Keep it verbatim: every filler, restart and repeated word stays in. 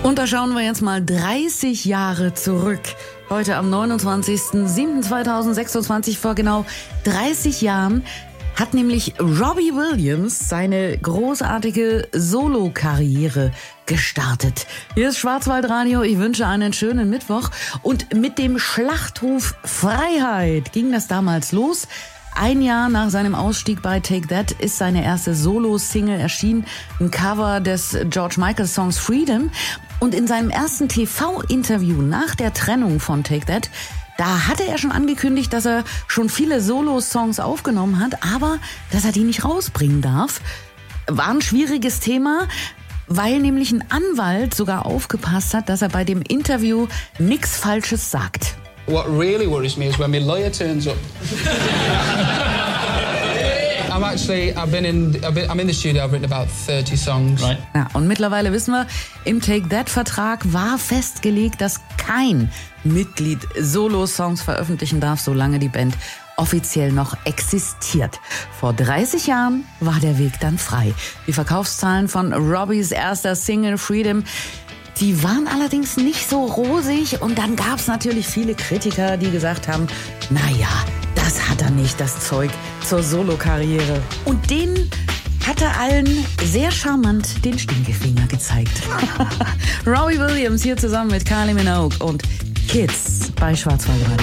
Und da schauen wir jetzt mal dreißig Jahre zurück. Heute am neunundzwanzigsten siebten zweitausendsechsundzwanzig, vor genau dreißig Jahren, hat nämlich Robbie Williams seine großartige Solo-Karriere gestartet. Hier ist Schwarzwaldradio, ich wünsche einen schönen Mittwoch. Und mit dem Schlachtruf Freiheit ging das damals los. Ein Jahr nach seinem Ausstieg bei Take That ist seine erste Solo-Single erschienen, ein Cover des George Michael-Songs Freedom. Und in seinem ersten T V-Interview nach der Trennung von Take That, da hatte er schon angekündigt, dass er schon viele Solo-Songs aufgenommen hat, aber dass er die nicht rausbringen darf. War ein schwieriges Thema, weil nämlich ein Anwalt sogar aufgepasst hat, dass er bei dem Interview nichts Falsches sagt. What really worries me is when my lawyer turns up. I'm actually, I've been in, I've been, I'm in the studio, I've written about thirty songs. Right. Ja, und mittlerweile wissen wir, im Take That-Vertrag war festgelegt, dass kein Mitglied Solo-Songs veröffentlichen darf, solange die Band offiziell noch existiert. Vor dreißig Jahren war der Weg dann frei. Die Verkaufszahlen von Robbies erster Single Freedom, die waren allerdings nicht so rosig, und dann gab es natürlich viele Kritiker, die gesagt haben, naja, das hat er nicht, das Zeug zur Solokarriere. Und denen hat er allen sehr charmant den Stinkefinger gezeigt. Robbie Williams hier zusammen mit Kylie Minogue und Kids bei Schwarzwaldradio.